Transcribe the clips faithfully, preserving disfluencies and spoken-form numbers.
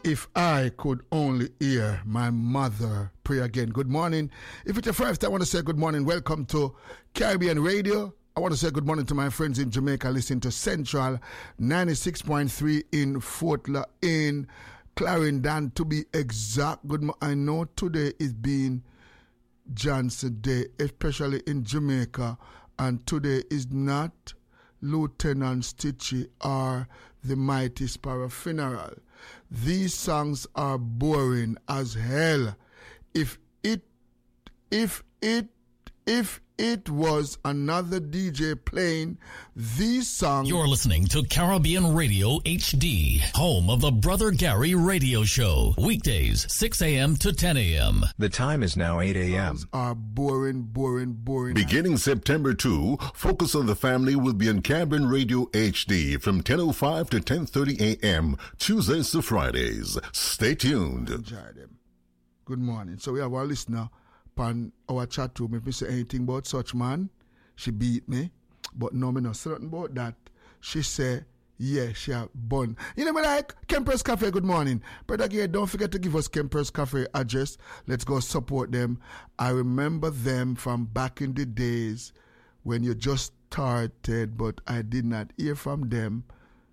If I could only hear my mother pray again. Good morning. If it's your first, I want to say good morning. Welcome to Caribbean Radio. I want to say good morning to my friends in Jamaica listening to Central ninety-six point three in Fort La in Clarendon to be exact. Good mo- I know today is being Johnson Day, especially in Jamaica, and today is not Lieutenant Stitchy or the Mighty Sparrow funeral. These songs are boring as hell. If it, if it, if it was another D J playing these songs. You're listening to Caribbean Radio H D, home of the Brother Gary Radio Show. Weekdays, six a.m. to ten a.m. The time is now eight a.m. Are boring, boring, boring. Beginning September second, Focus on the Family will be on Caribbean Radio H D from ten oh five to ten thirty a.m. Tuesdays to Fridays. Stay tuned. Enjoy them. Good morning. So we have our listener on our chat room. If we say anything about such man, she beat me. But no, me not certain about that. She say, yeah, she have bun. You know me like Kemper's Cafe, good morning. Brother Gay, don't forget to give us Kemper's Cafe address. Let's go support them. I remember them from back in the days when you just started, but I did not hear from them.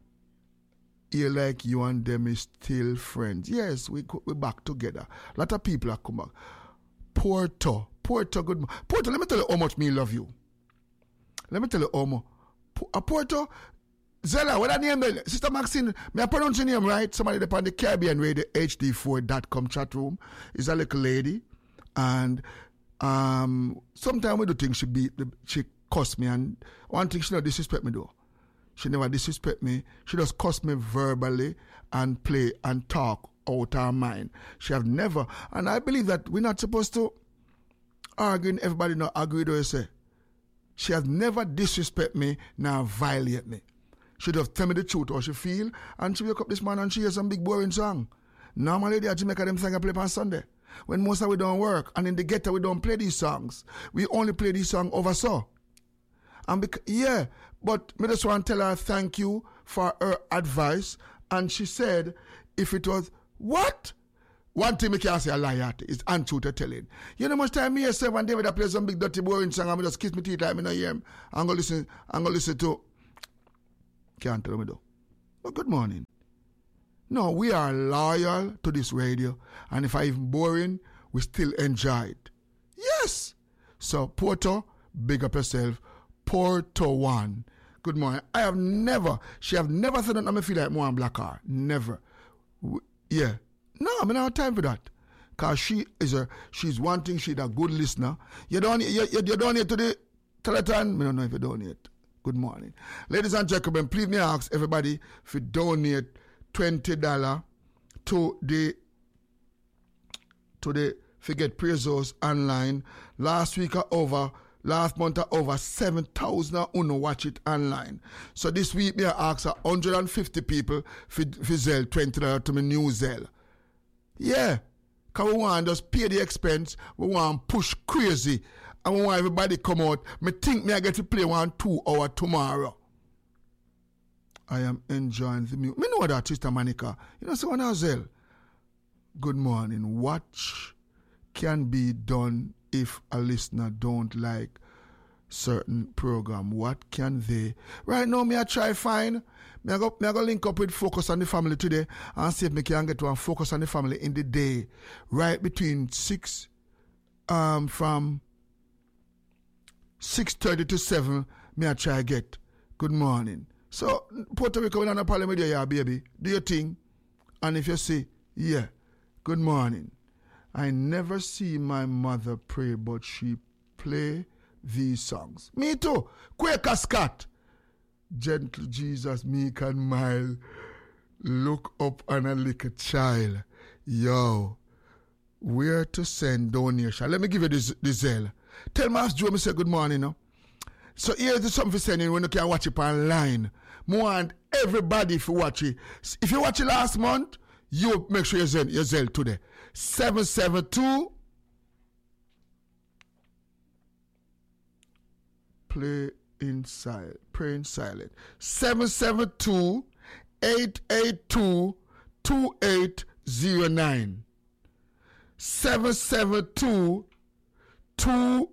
Hear like you and them is still friends. Yes, we we're back together. A lot of people are come back. Porto, Porto, good morning. Porto, let me tell you how much me love you. Let me tell you how much. Uh, Porto, Zella, what I name it? Sister Maxine, may I pronounce your name right? Somebody up on the Caribbean Radio H D four dot com chat room is a little lady. And um, sometimes we do things she beat, she cuss me. And one thing she don't disrespect me though. She never disrespect me. She just cuss me verbally and play and talk out her mind. She have never, and I believe that we're not supposed to argue and everybody not agree with her say. She has never disrespect me, nor violate me. She just tell me the truth how she feel, and she wake up this morning and she hear some big boring song. Normally they at Jamaica them song I play on Sunday. When most of we don't work, and in the ghetto we don't play these songs. We only play these songs over so. And bec- yeah, but me just want to tell her thank you for her advice. And she said, if it was, what? One thing me can't say a lie at is untrue to telling. You know much time me say one day when I play some big dirty boring song and I just kiss me teeth like me no hear him. I'm gonna listen, I'm gonna listen to, can't tell me though. But good morning. No, we are loyal to this radio, and if I even boring, we still enjoy it. Yes. So Porto, big up yourself. Porto one. Good morning. I have never, she have never said that I feel like more on black car. Never. We, yeah. No, I mean, I don't have time for that. Because she is a, she's one thing, she's a good listener. You don't, you, you, you donate to the telethon? I don't know if you donate. Good morning. Ladies and gentlemen, please me ask everybody if you donate twenty dollars to the, to the Forget Prezos online. Last week or over, last month or over seven thousand uno watch it online. So this week me ask one hundred fifty people for, for Zelle twenty dollars to my new Zelle. Yeah, because we want to just pay the expense, we want to push crazy, and we want everybody come out. Me think me I get to play one two hour tomorrow. I am enjoying the music. Me know that, Sister Monica. You know, so when I Zelle, good morning. Watch can be done if a listener don't like certain program. What can they? Right now, me I try find. Me I go, me I go link up with Focus on the Family today and see if me can get one Focus on the Family in the day, right between six, um, from six thirty to seven. Me I try get. Good morning. So Puerto Rico, we on a parliament, yeah, baby. Do your thing, and if you say, yeah, good morning. I never see my mother pray, but she play these songs. Me too. Quaker Scott. Gentle Jesus, meek and mild. Look up on a little child. Yo. Where to send donation? Let me give you this, this Zelle. Tell Master Joe, me say good morning. No? So here's something for sending when you can watch it online. I want everybody to watch it. If you watch it last month, you make sure you send your Zelle today. seven seven two Play in silent. Pray in silent. seven seven two, eight eight two, two eight zero nine. seven seven two two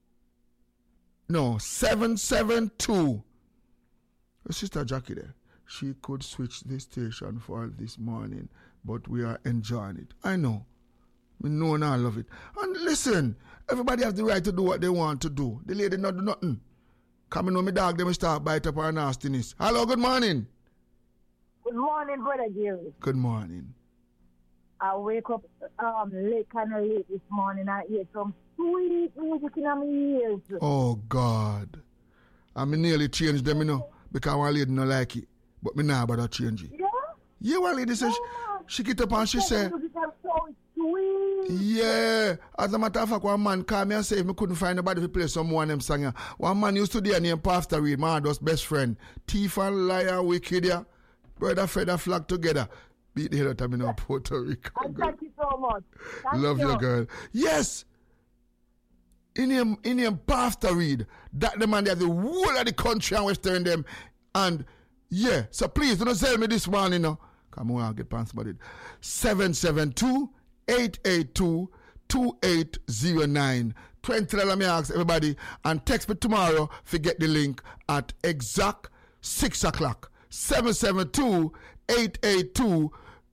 no seven seven two. Sister Jackie there, she could switch this station for this morning, but we are enjoying it. I know. We know and I love it. And listen, everybody has the right to do what they want to do. The lady not do nothing. Coming on my dog, they may start bite up her nastiness. Hello, good morning. Good morning, Brother Jerry. Good morning. I wake up um, late, kind of late this morning. I hear some sweet music in my ears. Oh, God. I mean, nearly changed them, you know, because one lady don't like it. But me now about to change it. Yeah? Yeah, one lady says, Oh, she, she get up and she say, music is so sweet. yeah. As a matter of fact, one man called me and said if me couldn't find nobody to play some one of them song. One man used to be named Pastor Reed, my was best friend. Thief and liar, wicked, yeah. Brother feather flock together. Beat the hell out of me now, Puerto Rico. And thank you so much. Thank Love you, you, girl. Yes. In him, in him, Pastor Reed. That the man that the whole of the country and western them. And yeah, so please don't sell me this morning, you know. Come on, I'll get pants bodied. seven seven two, eight eight two, two eight zero nine. twenty dollars me ask everybody. And text me tomorrow if you get the link at exact six o'clock. seven seven two, eight eight two,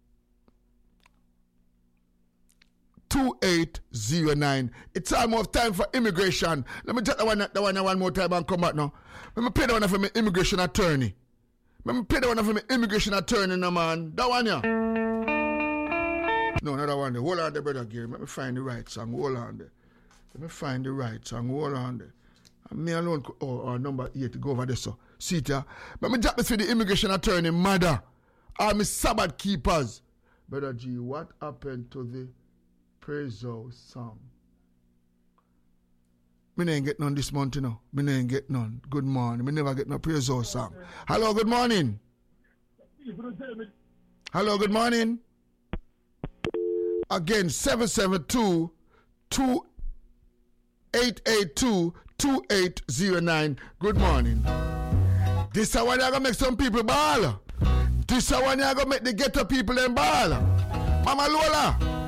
two eight zero nine. It's almost time for immigration. Let me take that one, that one one more time and come back now. Let me pay the one for my immigration attorney. Let me pay the one for my immigration attorney now, man. That one, yeah. No, not that one there. Hold on there, Brother Gary. Let me find the right song. Hold on there. Let me find the right song. Hold on there. And me alone, oh, oh, number eight, go over there, so. See it, yeah. Let me drop this for the immigration attorney, mother. Or my Sabbath keepers. Brother G, what happened to the praise song? Me ain't get none this month, you know. Me ain't get none. Good morning. Me never get no praise song. Hello, good morning. Hello, good morning. Again, seven seven two, two eight eight two, two eight zero nine. Good morning. This is when you're going to make some people ball. This is when you're going to make the ghetto people them ball. Mama Lola.